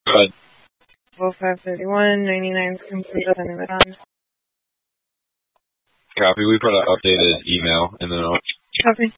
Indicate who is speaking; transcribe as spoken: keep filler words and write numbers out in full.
Speaker 1: Good.
Speaker 2: Oh, five thirty-one, ninety-nine is complete. Sending that on.
Speaker 1: Copy. We put an updated email in the notes.
Speaker 2: Copy.